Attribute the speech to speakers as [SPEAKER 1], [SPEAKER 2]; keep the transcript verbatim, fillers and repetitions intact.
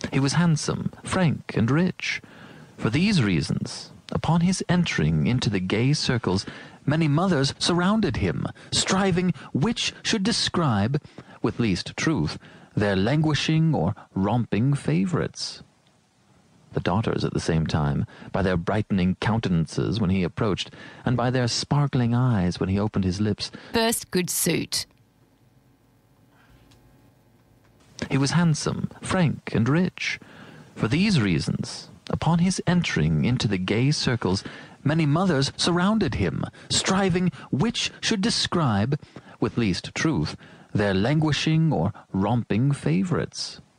[SPEAKER 1] He was handsome, frank, and rich. For these reasons, upon his entering into the gay circles, many mothers surrounded him, striving which should describe, with least truth, their languishing or romping favorites. The daughters, at the same time, by their brightening countenances when he approached, and by their sparkling eyes when he opened his lips.
[SPEAKER 2] First good suit.
[SPEAKER 1] He was handsome, frank, and rich. For these reasons, upon his entering into the gay circles, many mothers surrounded him, striving which should describe, with least truth, their languishing or romping favorites.